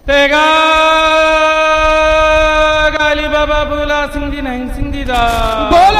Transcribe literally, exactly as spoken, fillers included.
तेगा गाली बाबा बुला सिंह जी नहीं सिंह जी दा